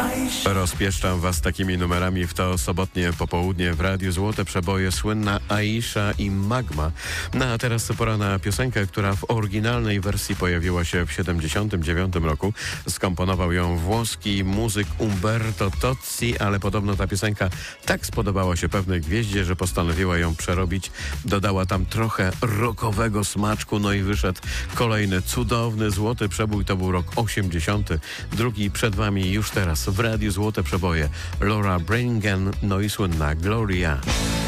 Rozpieszczam was takimi numerami w to sobotnie popołudnie w Radiu Złote Przeboje, słynna Aisha i Magma. No a teraz pora na piosenkę, która w oryginalnej wersji pojawiła się w 1979 roku. Skomponował ją włoski muzyk Umberto Tozzi, ale podobno ta piosenka tak spodobała się pewnej gwieździe, że postanowiła ją przerobić. Dodała tam trochę rockowego smaczku, no i wyszedł kolejny cudowny złoty przebój. To był rok 80. Drugi przed wami już teraz w Radiu Złote Przeboje. Laura Branigan, no i słynna Gloria.